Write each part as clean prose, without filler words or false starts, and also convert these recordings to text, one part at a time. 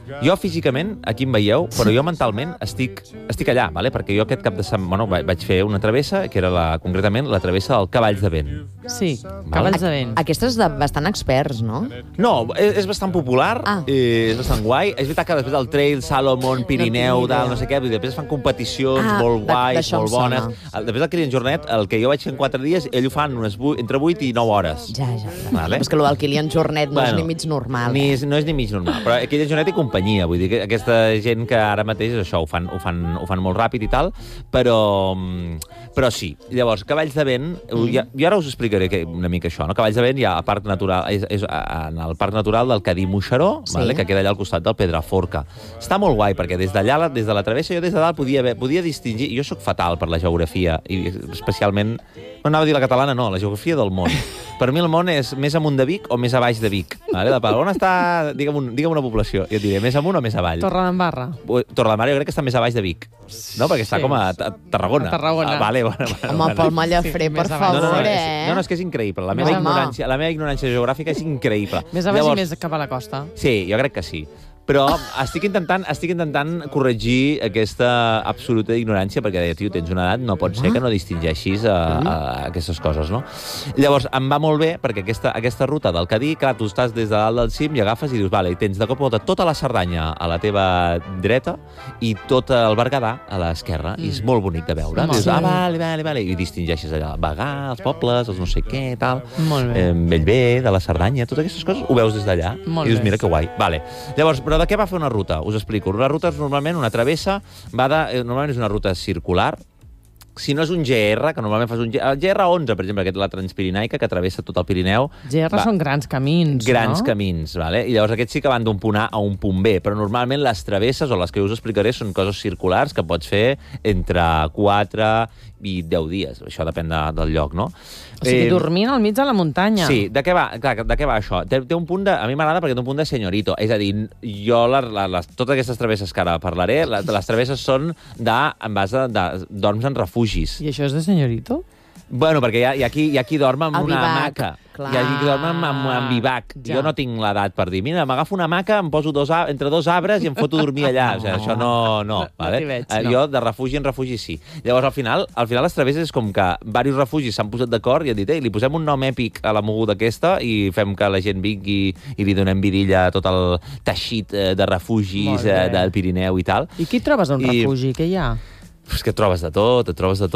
Jo físicament, aquí em veieu, però jo mentalment estic allà, vale? Perquè jo aquest cap de setmana vaig fer una travessa, que era concretament la travessa del Cavalls de Vent. Sí, Cavalls de Vent. Aquesta és de bastant experts, no? No, és bastant popular, és bastant guai. És veritat que després del Trail, Salomon, Pirineu, no sé què, després es fan competicions molt guais, molt bones. Després del Kilian Jornet, el que jo vaig fer en 4 dies, ell ho fa entre 8 i 9 hores. Ja. Vale? És que el del Kilian Jornet no és ni mig normal. No és ni mig normal, però Kilian Jornet i companyia, vull dir que aquesta gent que ara mateix això ho fan molt ràpid i tal, però sí. Llavors, Cavalls de Vent, jo ara us explicaré una mica això, no? Cavalls de Vent hi ha en el Parc Natural del Cadí Moixeró, que queda allà al costat del Pedraforca. Està molt guai, perquè des d'allà, des de la travessa, jo des de dalt podia distingir... Jo sóc fatal per la geografia, i especialment... No anava a dir la catalana, no, la geografia del món. Per mi el món és més amunt de Vic o més a baix de Vic. On està... Digue'm una població. Jo et diré, més amunt o més avall? Torredembarra. Torredembarra jo crec que està més a baix de Vic. No? Perquè està com a Tarragona. A Tarragona. Home, Pol Mallafré, per favor, No, és que és increïble. La meva ignorància geogràfica és increïble. Més a baix i més cap a la costa. Sí, jo crec que sí. Però estic intentant corregir aquesta absoluta ignorància, perquè deia, tio, tens una edat, no pot ser que no distingeixis aquestes coses, no? Llavors, em va molt bé, perquè aquesta ruta del Cadí, clar, tu estàs des de dalt del cim i agafes i dius, vale, i tens de cop tota la Cerdanya a la teva dreta i tot el Berguedà a l'esquerra, i és molt bonic de veure. Dius, vale, i distingeixes allà Bagà, els pobles, els no sé què, tal, Bellver, de la Cerdanya, totes aquestes coses ho veus des d'allà, i dius, mira que guai. Llavors, però de què va fer una ruta? Us explico. Una ruta és normalment una travessa, normalment és una ruta circular. Si no és un GR, que normalment fas un GR11, per exemple, que és la Transpirinaica, que travessa tot el Pirineu. GR són grans camins, no? Grans camins, vale? I llavors aquests sí que van d'un punt A a un punt B, però normalment les travesses, o les que us explicaré, són coses circulars que pots fer entre 4 i 10 dies. Això depèn del lloc, no? O sigui, dormint al mig de la muntanya. Sí, de què va això? Té un punt a mi m'agrada perquè té un punt de senyorito. És a dir, jo totes aquestes travesses que ara parlaré, les travesses són en base dorms en refugis. I això és de senyorito? Bueno, perquè hi ha qui dorm en una hamaca. Clar. Hi ha qui dorm en bivac. Jo no tinc l'edat per dir, mira, m'agafo una hamaca, em poso entre 2 arbres i em foto a dormir allà. O sigui, això no. Vale? Jo de refugi en refugi sí. Llavors, al final les travesses és com que diversos refugis s'han posat d'acord i han dit, li posem un nom èpic a la moguda aquesta i fem que la gent vingui i li donem vidilla a tot el teixit de refugis del Pirineu i tal. I qui trobes a un refugi? Què hi ha? És que et trobes de tot.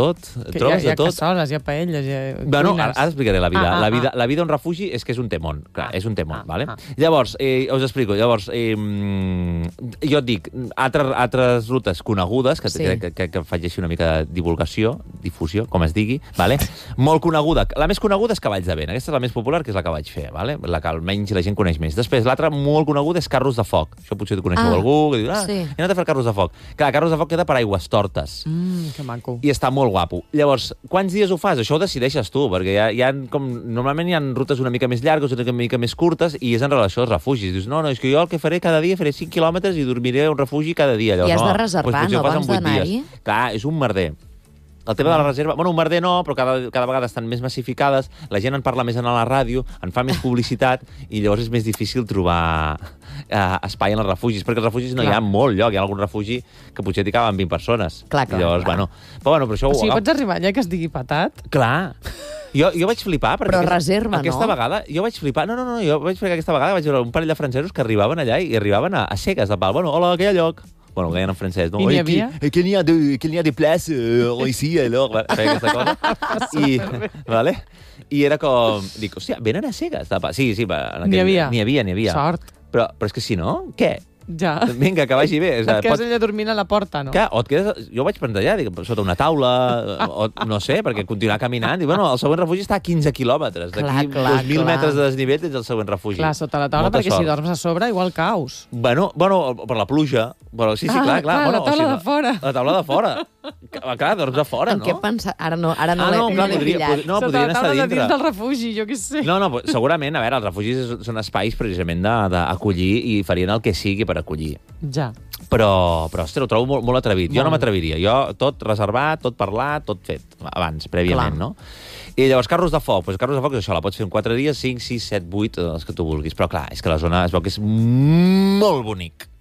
Hi ha cassoles, hi ha paelles, hi ha cuines. Bueno, ara explicaré la vida. La vida a un refugi és que és un temón. Clar, és un temón, vale? Llavors, us explico. Llavors, jo et dic, altres rutes conegudes, que faig així una mica de difusió, com es digui, vale? Molt coneguda. La més coneguda és Cavalls de Vent. Aquesta és la més popular, que és la que vaig fer, vale? La que almenys la gent coneix més. Després, l'altra molt coneguda és Carros de Foc. Això potser tu coneixeu algú, que diu, he anat a fer Carros de Foc. Clar, Carros de Foc queda per Aigüestortes. Que maco. I està molt guapo. Llavors, quants dies ho fas? Això ho decideixes tu, perquè normalment hi ha rutes una mica més llargues, una mica més curtes, i és en relació als refugis. Dius, no, és que jo el que faré cada dia, faré 5 quilòmetres i dormiré a un refugi cada dia. Llavors, I has de reservar, no, abans d'anar-hi? Clar, és un merder. El tema de la reserva... Bueno, un merder no, però cada vegada estan més massificades, la gent en parla més a la ràdio, en fa més publicitat, i llavors és més difícil trobar espai en els refugis, perquè els refugis no hi ha molt lloc, hi ha algun refugi que potser t'hi caben 20 persones. Clar. Llavors, però això... O sigui, pots arribar allà que estigui patat? Clar. Jo vaig flipar... Però reserva, no? Aquesta vegada, jo vaig flipar... No, jo vaig fer aquesta vegada, vaig veure un parell de francesos que arribaven allà i arribaven a cegues de pal. Bueno, hola, que hi ha lloc? Bueno, ho deien en francès, no? I n'hi havia? Qu'il n'y a de place ici, alors... Feia aquesta cosa. Vale? I era com... Dic, hòstia, venen a cegues? Sí, n'hi havia. N'hi havia. Sort. Però és que si no, què? Ja. Vinga, que vagi bé. Et quedes allà dormint a la porta, no? Clar, jo vaig plantejar, sota una taula, o no sé, perquè continuar caminant. I, bueno, el següent refugi està a 15 quilòmetres. D'aquí 2.000 metres de desnivell tens el següent refugi. Clar, sota la taula, perquè si dorms a sobre, igual caus. Bueno, per la pluja. Bueno, sí, clar. La taula de fora. La taula de fora. Clar, dorms a fora, no? En què pensa? Ara no l'he pillat. No, podrien estar dintre. Sota la taula de dins del refugi, jo què sé. No, segurament, a veure, els refugis són espais precisament d'acollir i farien el que sigui per acollir. Ja. Però ostres, ho trobo molt atrevit. Jo no m'atreviria. Jo tot reservat, tot parlat, tot fet abans, prèviament, no? I llavors, Carros de Foc. Carros de Foc és això, la pots fer en 4 dies, 5, 6, 7, 8, els que tu vulguis. Però clar, és que la zona es veu que és molt bonic.